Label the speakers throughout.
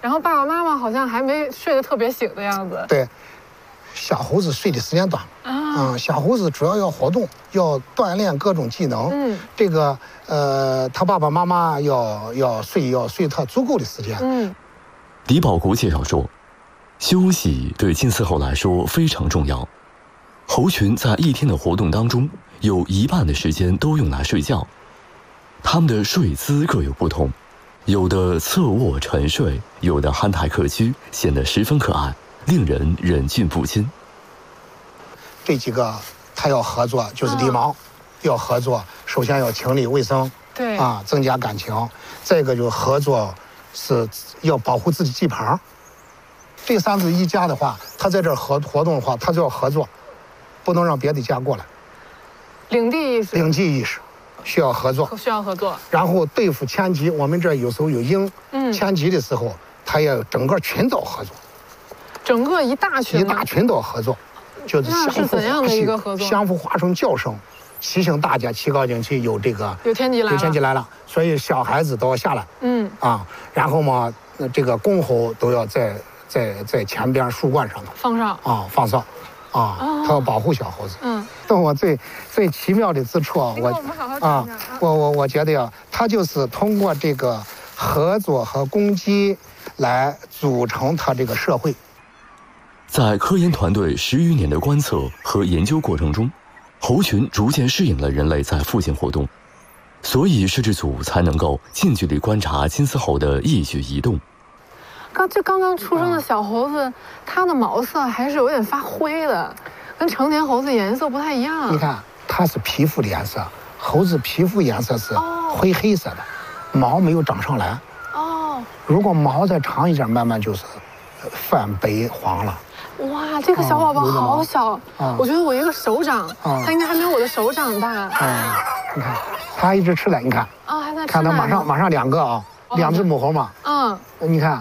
Speaker 1: 然后爸爸妈妈好像还没睡得特别醒的样子。
Speaker 2: 对，小猴子睡的时间短小猴子主要要活动，要锻炼各种技能。这个他爸爸妈妈要睡他足够的时间。
Speaker 3: 李保国介绍说，休息对金丝猴来说非常重要。猴群在一天的活动当中，有一半的时间都用来睡觉。它们的睡姿各有不同，有的侧卧沉睡，有的憨态可掬，显得十分可爱，令人忍俊不禁。
Speaker 2: 这几个他要合作，就是狸猫，要合作，首先要清理卫生，
Speaker 1: 对
Speaker 2: 增加感情。再一个就合作是要保护自己地盘。这三只一家的话，他在这儿活动的话，他就要合作，不能让别的家过来。
Speaker 1: 领地意识，
Speaker 2: 领地意识。需要合作，然后对付迁徙，我们这有时候有鹰，迁徙的时候，它也整个群岛合作，
Speaker 1: 整个一大
Speaker 2: 群岛合作，就是相互发生叫声，提醒大家起高警气，有天敌来了，所以小孩子都要下来，然后嘛，这个公猴都要在前边树冠上头放哨。他要保护小猴子。但我最奇妙的之处我觉得呀，他就是通过这个合作和攻击来组成他这个社会。
Speaker 3: 在科研团队10余年的观测和研究过程中，猴群逐渐适应了人类在附近活动，所以摄制组才能够近距离观察金丝猴的一举一动。
Speaker 1: 刚刚出生的小猴子，它的毛色还是有点发灰的，跟成年猴子颜色不太一样。
Speaker 2: 你看，它是皮肤的颜色，猴子皮肤颜色是灰黑色的，毛没有长上来。如果毛再长一点，慢慢就是泛白黄了。
Speaker 1: 哇，这个小宝宝好小，我觉得我一个手掌，它应该还没有我的手掌大。
Speaker 2: 你看，它一直吃奶，你看。
Speaker 1: 还在吃奶。
Speaker 2: 看它马上2个2只母猴嘛。你看。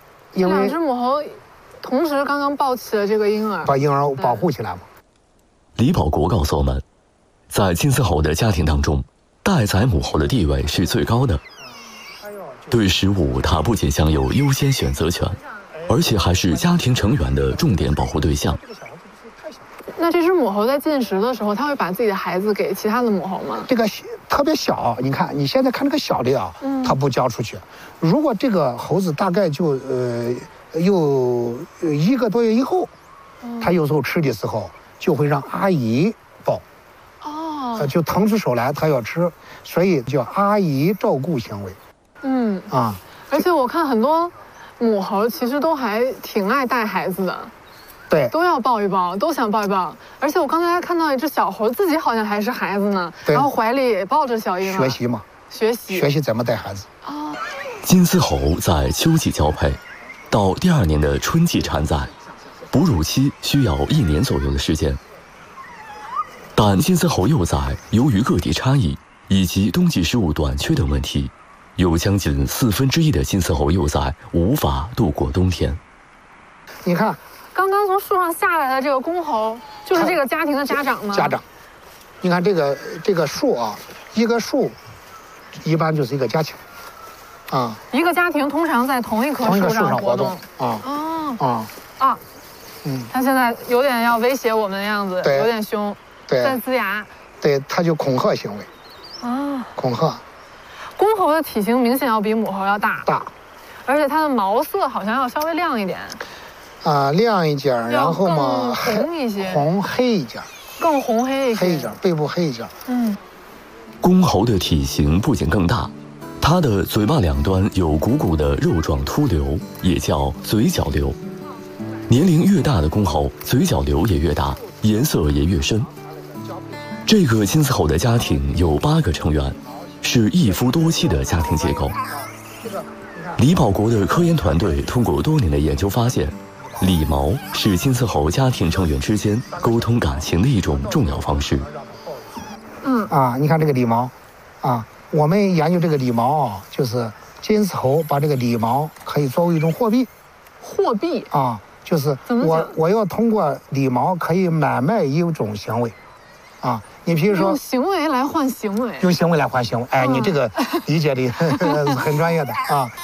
Speaker 1: 2只母猴同时刚刚抱起了这个婴儿，
Speaker 2: 把婴儿保护起来嘛。
Speaker 3: 李保国告诉我们，在金丝猴的家庭当中，待宰母猴的地位是最高的。对食物，它不仅享有优先选择权，而且还是家庭成员的重点保护对象。
Speaker 1: 那这只母猴在进食的时候，它会把自己的孩子给其他的母猴吗？
Speaker 2: 这个特别小，你看你现在看这个小的它不交出去。如果这个猴子大概就有1个多月以后，它有时候吃的时候就会让阿姨抱。就腾出手来，它要吃，所以叫阿姨照顾行为。
Speaker 1: 而且我看很多母猴其实都还挺爱带孩子的。
Speaker 2: 对，
Speaker 1: 都要抱一抱，都想抱一抱。而且我刚才还看到一只小猴，自己好像还是孩子呢，然后怀里也抱着小婴儿。
Speaker 2: 学习嘛，学习怎么带孩子。
Speaker 3: 金丝猴在秋季交配，到第2年的春季产崽，哺乳期需要1年左右的时间。但金丝猴幼崽由于个体差异以及冬季食物短缺等问题，有将近1/4的金丝猴幼崽无法度过冬天。
Speaker 2: 你看。
Speaker 1: 刚刚从树上下来的这个公猴，就是这个家庭的家长吗？
Speaker 2: 家长，你看这个树一个树，一般就是一个家庭，
Speaker 1: 一个家庭通常在同一棵树上活动。它现在有点要威胁我们的样子，有点凶，在龇牙。
Speaker 2: 对，它就恐吓行为。恐吓。
Speaker 1: 公猴的体型明显要比母猴要大，而且它的毛色好像要稍微亮一点。
Speaker 2: 亮一点，然后嘛，
Speaker 1: 红一些，
Speaker 2: 红黑一点，
Speaker 1: 更红黑一些，
Speaker 2: 背部黑一点。
Speaker 3: 公猴的体型不仅更大，它的嘴巴两端有鼓鼓的肉状突瘤，也叫嘴角瘤。年龄越大的公猴，嘴角瘤也越大，颜色也越深。这个金丝猴的家庭有8个成员，是一夫多妻的家庭结构。李保国的科研团队通过多年的研究发现，理毛是金丝猴家庭成员之间沟通感情的一种重要方式。
Speaker 2: 你看这个理毛，我们研究这个理毛就是金丝猴把这个理毛可以作为一种货币。
Speaker 1: 货币
Speaker 2: 就是我要通过理毛可以买卖一种行为，你比如说
Speaker 1: 用行为来换行为，
Speaker 2: 用行为来换行为。你这个理解的很专业的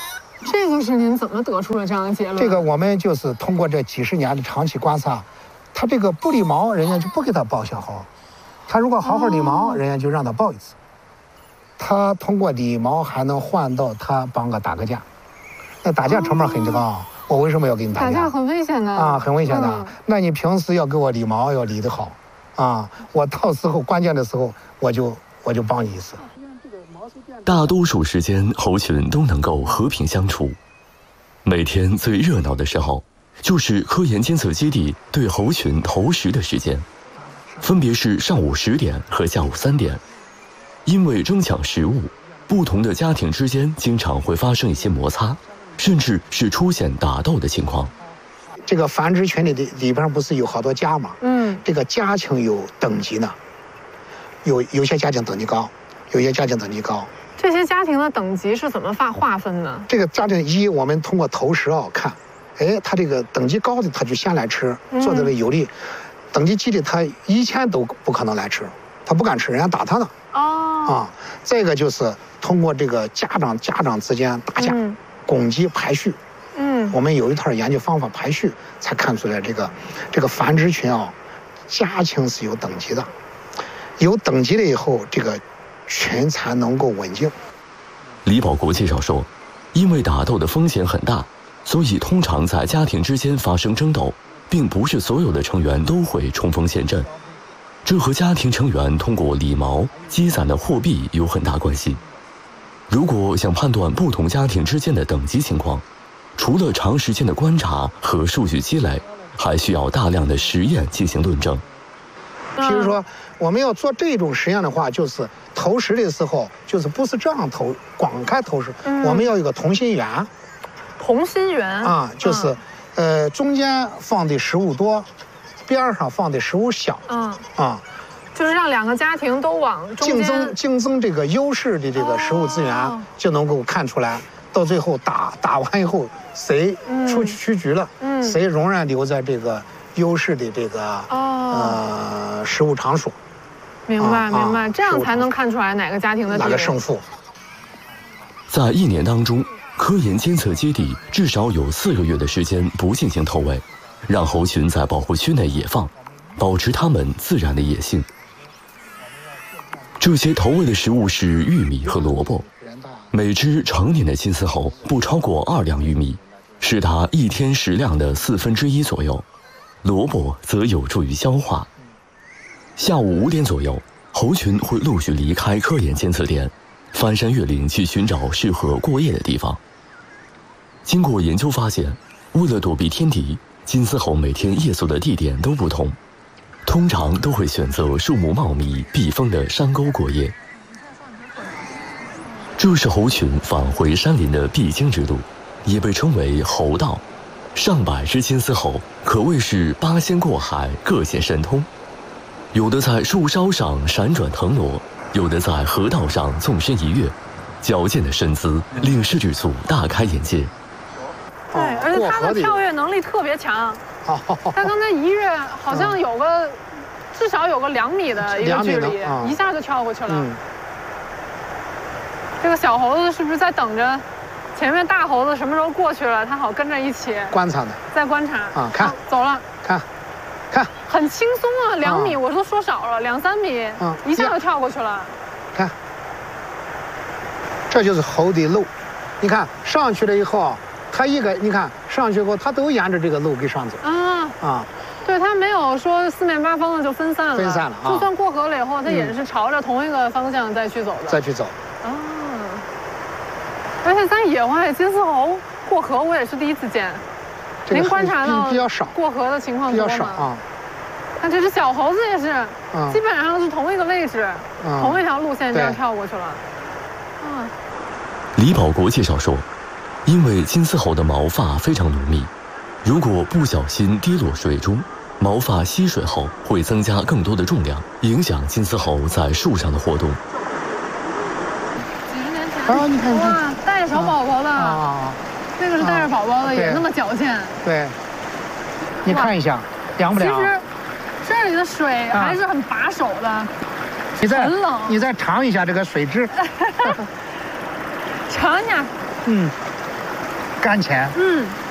Speaker 1: 这个是您怎么得出了这样的结论？
Speaker 2: 这个我们就是通过这几十年的长期观察，他这个不理毛，人家就不给他报小猴；他如果好好理毛，人家就让他报一次。他通过理毛还能换到他帮个打个架，那打架成本很高。我为什么要给你打架？
Speaker 1: 打架很危险的
Speaker 2: 啊，很危险的。那你平时要给我理毛，要理得好，啊，我到时候关键的时候我就帮你一次。
Speaker 3: 大多数时间，猴群都能够和平相处。每天最热闹的时候，就是科研监测基地对猴群投食的时间，分别是上午10点和下午3点。因为争抢食物，不同的家庭之间经常会发生一些摩擦，甚至是出现打斗的情况。
Speaker 2: 这个繁殖群里边不是有好多家吗？这个家庭有等级呢，有些家庭等级高，有些家庭等级高。
Speaker 1: 这些家庭的等级是怎么划分呢？
Speaker 2: 这个家庭我们通过投食看，哎，他这个等级高的他就先来吃，做的有利；等级低的他以前都不可能来吃，他不敢吃，人家打他呢。再一个就是通过这个家长之间打架、攻击、排序。我们有一套研究方法排序，才看出来这个繁殖群家庭是有等级的，有等级了以后，这个群才能够稳定。
Speaker 3: 李保国介绍说，因为打斗的风险很大，所以通常在家庭之间发生争斗，并不是所有的成员都会冲锋陷阵。这和家庭成员通过理毛积攒的货币有很大关系。如果想判断不同家庭之间的等级情况，除了长时间的观察和数据积累，还需要大量的实验进行论证。
Speaker 2: 比如说，我们要做这种实验的话，就是投食的时候，就是不是这样投，广开投食，我们要有个同心圆。
Speaker 1: 同心圆
Speaker 2: 就是，中间放的食物多，边上放的食物小。
Speaker 1: 就是让两个家庭都往中间
Speaker 2: 竞争这个优势的这个食物资源，就能够看出来。到最后打完以后，谁出局了，谁仍然留在这个优势的这个食物场所。
Speaker 1: 明白，这样才能看出来哪个家庭的
Speaker 2: 哪个胜负。
Speaker 3: 在1年当中，科研监测基地至少有4个月的时间不进行投喂，让猴群在保护区内野放，保持它们自然的野性。这些投喂的食物是玉米和萝卜。每只成年的金丝猴不超过2两玉米，是它1天食量的1/4左右。萝卜则有助于消化。下午5点左右，猴群会陆续离开科研监测点，翻山越岭去寻找适合过夜的地方。经过研究发现，为了躲避天敌，金丝猴每天夜宿的地点都不同，通常都会选择树木茂密、避风的山沟过夜。这是猴群返回山林的必经之路，也被称为猴道。上百只金丝猴可谓是8仙过海，各显神通。有的在树梢上闪转腾挪，有的在河道上纵身一跃，矫健的身姿令摄制组大开眼界。
Speaker 1: 对，而且它的跳跃能力特别强。它刚才一跃好像至少有个2米的一个距离，一下就跳过去了。这个小猴子是不是在等着前面大猴子什么时候过去了，它好跟着一起
Speaker 2: 观察呢？
Speaker 1: 在观察
Speaker 2: 看，
Speaker 1: 走了，
Speaker 2: 看，
Speaker 1: 很轻松啊，2米，我都说少了，2、3米，一下就跳过去了。
Speaker 2: 看，这就是猴的路，你看上去了以后，它你看上去以后，它都沿着这个路给上走。
Speaker 1: 对，它没有说4面8方的就分散了，就算过河了以后，它也是朝着同一个方向再去走的。而且在野外，金丝猴过河我也是第一次见。您观察到
Speaker 2: 比较少
Speaker 1: 过河的情况多吗？
Speaker 2: 比较少
Speaker 1: 看这只小猴子也是，基本上是同一个位置，同一条路线这样跳过去了。
Speaker 3: 李保国介绍说，因为金丝猴的毛发非常浓密，如果不小心跌落水中，毛发吸水后会增加更多的重量，影响金丝猴在树上的活动。
Speaker 2: 你看，
Speaker 1: 哇，带着小宝宝的那个是带着宝宝的，也那么矫健。
Speaker 2: 对，你看一下，凉不凉？
Speaker 1: 其实这里的水还是很把手的，很冷。
Speaker 2: 你再尝一下这个水质，
Speaker 1: 尝一下。
Speaker 2: 干钱。